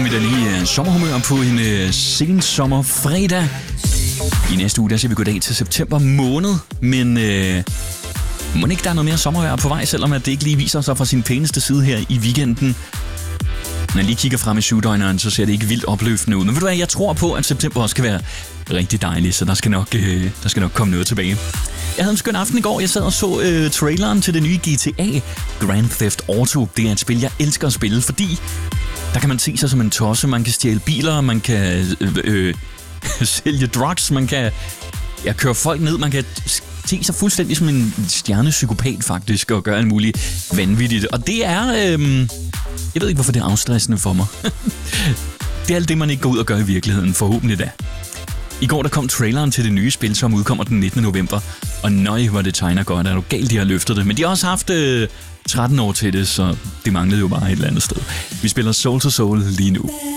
vi da lige sommerhumør på en sen sommerfredag. I næste uge, der siger vi goddag til september måned, men må ikke der er noget mere sommervejr på vej, selvom at det ikke lige viser sig fra sin pæneste side her i weekenden. Når jeg lige kigger frem i syvdøgneren, så ser det ikke vildt opløftende ud. Men ved du hvad, jeg tror på, at september også skal være rigtig dejlig, så der skal nok komme noget tilbage. Jeg havde en skøn aften i går. Jeg sad og så traileren til det nye GTA Grand Theft Auto. Det er et spil, jeg elsker at spille, fordi der kan man se sig som en tosse. Man kan stjæle biler, man kan sælge drugs, man kan køre folk ned, man kan se sig fuldstændig som en stjernepsykopat faktisk, og gøre alt muligt vanvittigt. Og det er... jeg ved ikke, hvorfor det er afstressende for mig. Det er alt det, man ikke går ud og gør i virkeligheden, forhåbentlig da. I går der kom traileren til det nye spil, som udkommer den 19. november. Og nøj, hvor det tegner godt. Er du galt, de har løftet det. Men de har også haft 13 år til det, så det manglede jo bare et eller andet sted. Vi spiller Soul to Soul lige nu.